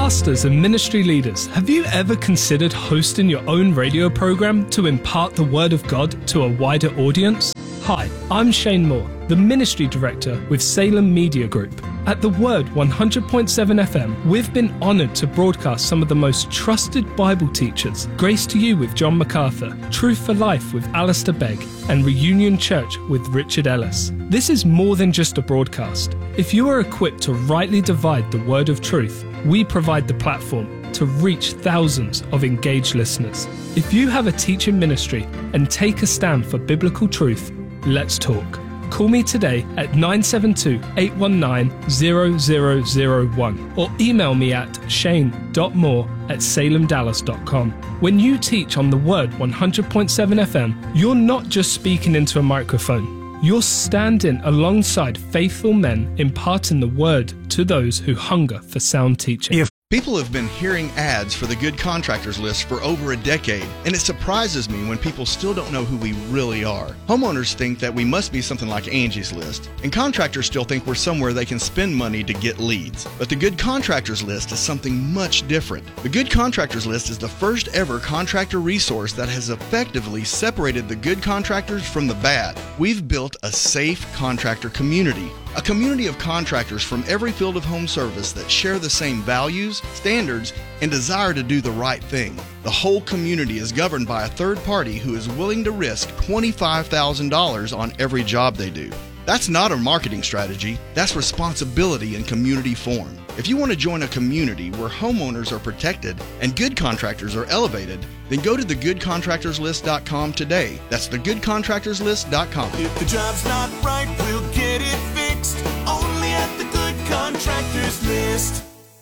Pastors and ministry leaders, have you ever considered hosting your own radio program to impart the Word of God to a wider audience? Hi, I'm Shane Moore, the Ministry Director with Salem Media Group. At The Word 100.7 FM, we've been honoured to broadcast some of the most trusted Bible teachers. Grace to You with John MacArthur, Truth for Life with Alistair Begg, and Reunion Church with Richard Ellis. This is more than just a broadcast. If you are equipped to rightly divide the word of truth, we provide the platform to reach thousands of engaged listeners. If you have a teaching ministry and take a stand for biblical truth, let's talk. Call me today at 972-819-0001 or email me at shane.moore@salemdallas.com. When you teach on The Word 100.7 FM, you're not just speaking into a microphone. You're standing alongside faithful men imparting the Word to those who hunger for sound teaching. People have been hearing ads for the Good Contractors List for over a decade, and it surprises me when people still don't know who we really are. Homeowners think that we must be something like Angie's List, and contractors still think we're somewhere they can spend money to get leads. But the Good Contractors List is something much different. The Good Contractors List is the first ever contractor resource that has effectively separated the good contractors from the bad. We've built a safe contractor community. A community of contractors from every field of home service that share the same values, standards, and desire to do the right thing. The whole community is governed by a third party who is willing to risk $25,000 on every job they do. That's not a marketing strategy, that's responsibility in community form. If you want to join a community where homeowners are protected and good contractors are elevated, then go to thegoodcontractorslist.com today. That's thegoodcontractorslist.com. If the job's not right, we'll get it fixed. Only at the Good Contractors List.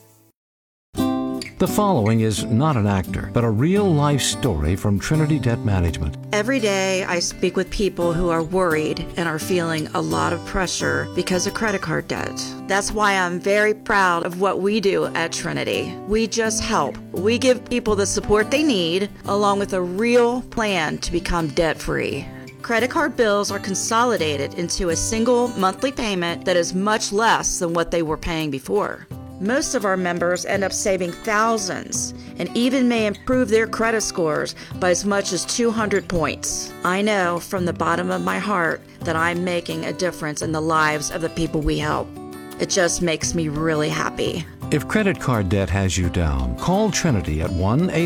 The following is not an actor, but a real-life story from Trinity Debt Management. Every day I speak with people who are worried and are feeling a lot of pressure because of credit card debt. That's why I'm very proud of what we do at Trinity. We just help. We give people the support they need, along with a real plan to become debt-free. Credit card bills are consolidated into a single monthly payment that is much less than what they were paying before. Most of our members end up saving thousands and even may improve their credit scores by as much as 200 points. I know from the bottom of my heart that I'm making a difference in the lives of the people we help. It just makes me really happy. If credit card debt has you down, call Trinity at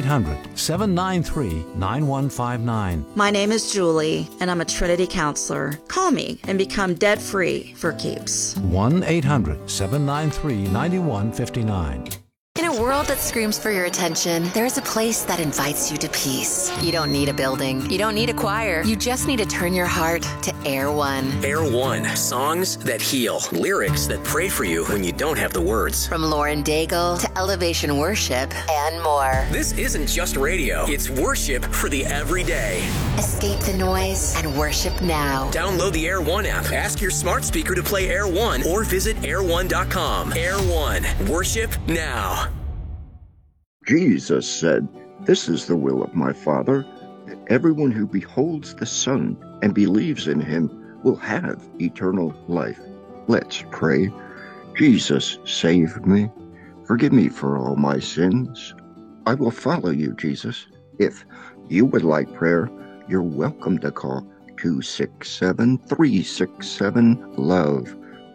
1-800-793-9159. My name is Julie, and I'm a Trinity counselor. Call me and become debt-free for keeps. 1-800-793-9159. In a world that screams for your attention, there's a place that invites you to peace. You don't need a building. You don't need a choir. You just need to turn your heart to Air One. Air One, songs that heal, lyrics that pray for you when you don't have the words. From Lauren Daigle to Elevation Worship and more. This isn't just radio. It's worship for the everyday. Escape the noise and worship now. Download the Air One app. Ask your smart speaker to play Air One or visit air1.com. Air One, worship now. Jesus said, "This is the will of my Father, that everyone who beholds the Son and believes in him will have eternal life." Let's pray. Jesus, save me. Forgive me for all my sins. I will follow you, Jesus. If you would like prayer, you're welcome to call 267-367-LOVE,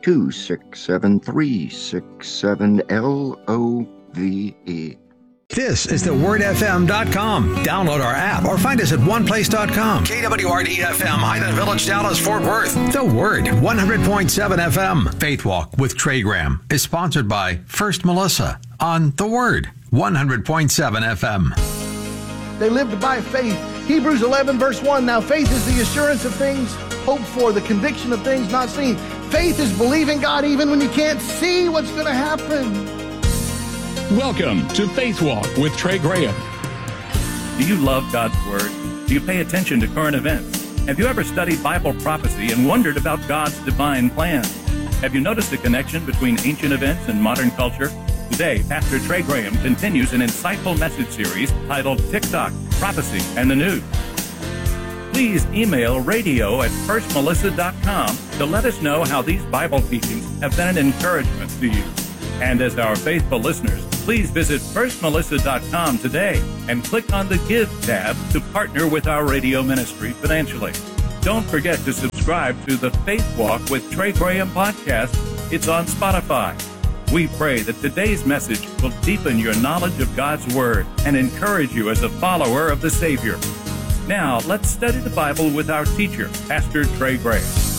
267-367-LOVE. This is thewordfm.com. Download our app or find us at oneplace.com. KWRD-FM, Highland Village, Dallas, Fort Worth. The Word, 100.7 FM. Faith Walk with Trey Graham is sponsored by First Melissa on The Word, 100.7 FM. They lived by faith. Hebrews 11, verse 1. Now faith is the assurance of things hoped for, the conviction of things not seen. Faith is believing God even when you can't see what's going to happen. Welcome to Faith Walk with Trey Graham. Do you love God's Word? Do you pay attention to current events? Have you ever studied Bible prophecy and wondered about God's divine plan? Have you noticed a connection between ancient events and modern culture? Today, Pastor Trey Graham continues an insightful message series titled TikTok, Prophecy, and the News. Please email radio@firstmelissa.com to let us know how these Bible teachings have been an encouragement to you. And as our faithful listeners, Please visit firstmelissa.com today and click on the Give tab to partner with our radio ministry financially. Don't forget to subscribe to the Faith Walk with Trey Graham podcast. It's on Spotify. We pray that today's message will deepen your knowledge of God's Word and encourage you as a follower of the Savior. Now, let's study the Bible with our teacher, Pastor Trey Graham.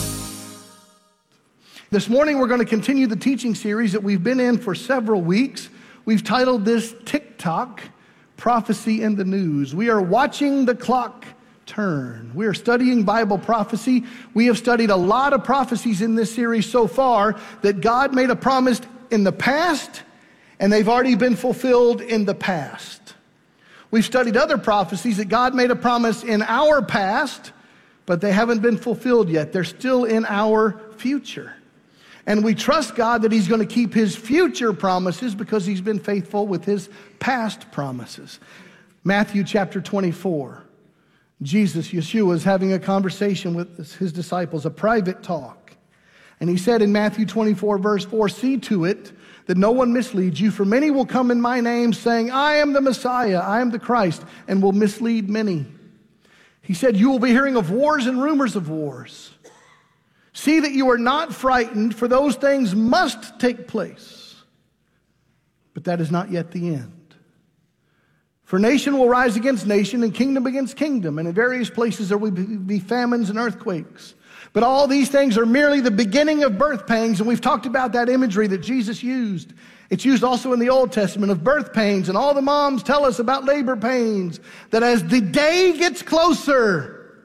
This morning, we're going to continue the teaching series that we've been in for several weeks. We've titled this TikTok, Prophecy in the News. We are watching the clock turn. We are studying Bible prophecy. We have studied a lot of prophecies in this series so far that God made a promise in the past, and they've already been fulfilled in the past. We've studied other prophecies that God made a promise in our past, but they haven't been fulfilled yet. They're still in our future. And we trust God that He's going to keep His future promises because He's been faithful with His past promises. Matthew chapter 24. Yeshua is having a conversation with His disciples, a private talk. And He said in Matthew 24 verse 4, "See to it that no one misleads you, for many will come in my name saying, I am the Messiah, I am the Christ, and will mislead many." He said, "You will be hearing of wars and rumors of wars. See that you are not frightened, for those things must take place. But that is not yet the end. For nation will rise against nation and kingdom against kingdom, and in various places there will be famines and earthquakes. But all these things are merely the beginning of birth pangs," and we've talked about that imagery that Jesus used. It's used also in the Old Testament of birth pains, and all the moms tell us about labor pains, that as the day gets closer,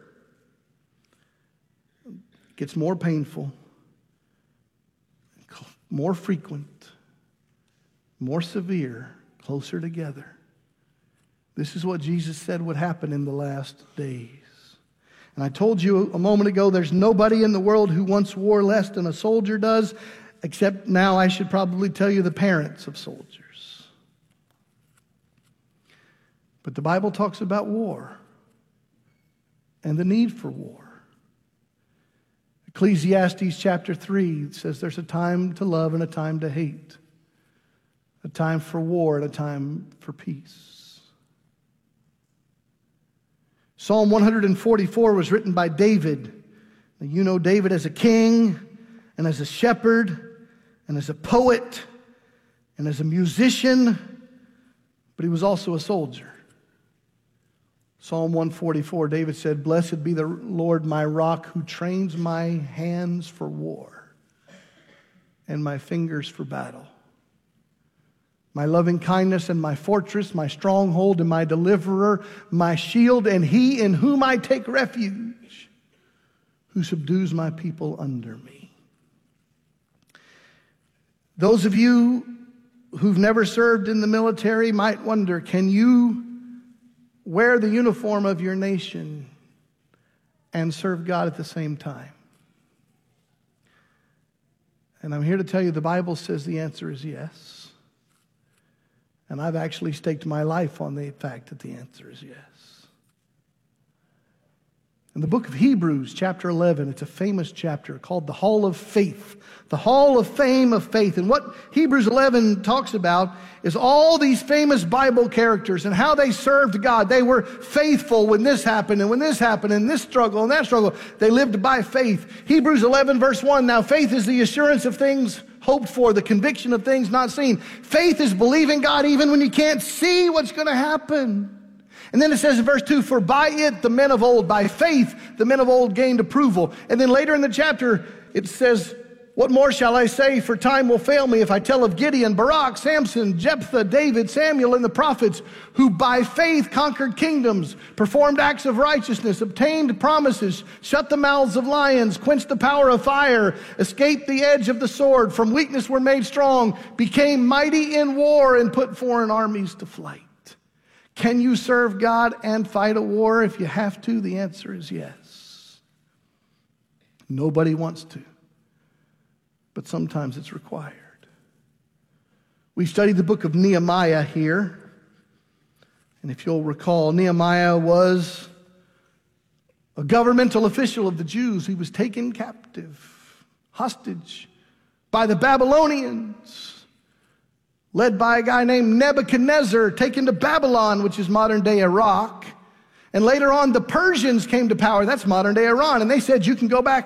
it gets more painful, more frequent, more severe, closer together. This is what Jesus said would happen in the last days. And I told you a moment ago, there's nobody in the world who wants war less than a soldier does, except now I should probably tell you the parents of soldiers. But the Bible talks about war and the need for war. Ecclesiastes chapter 3 says there's a time to love and a time to hate, a time for war and a time for peace. Psalm 144 was written by David. Now, you know David as a king and as a shepherd and as a poet and as a musician, but he was also a soldier. Psalm 144, David said, "Blessed be the Lord my rock, who trains my hands for war and my fingers for battle. My loving kindness and my fortress, my stronghold and my deliverer, my shield, and He in whom I take refuge, who subdues my people under me." Those of you who've never served in the military might wonder, can you wear the uniform of your nation and serve God at the same time? And I'm here to tell you the Bible says the answer is yes. And I've actually staked my life on the fact that the answer is yes. In the book of Hebrews, chapter 11, it's a famous chapter called the Hall of Faith, the Hall of Fame of Faith. And what Hebrews 11 talks about is all these famous Bible characters and how they served God. They were faithful when this happened and when this happened and this struggle and that struggle. They lived by faith. Hebrews 11 verse 1, "Now faith is the assurance of things hoped for, the conviction of things not seen." Faith is believing God even when you can't see what's going to happen. And then it says in verse 2, "For by it the men of old," by faith, the men of old gained approval. And then later in the chapter, it says, "What more shall I say? For time will fail me if I tell of Gideon, Barak, Samson, Jephthah, David, Samuel, and the prophets, who by faith conquered kingdoms, performed acts of righteousness, obtained promises, shut the mouths of lions, quenched the power of fire, escaped the edge of the sword, from weakness were made strong, became mighty in war, and put foreign armies to flight." Can you serve God and fight a war? If you have to, the answer is yes. Nobody wants to, but sometimes it's required. We studied the book of Nehemiah here. And if you'll recall, Nehemiah was a governmental official of the Jews. He was taken captive, hostage by the Babylonians. led by a guy named Nebuchadnezzar, taken to Babylon, which is modern-day Iraq. And later on, the Persians came to power. That's modern-day Iran. And they said, you can go back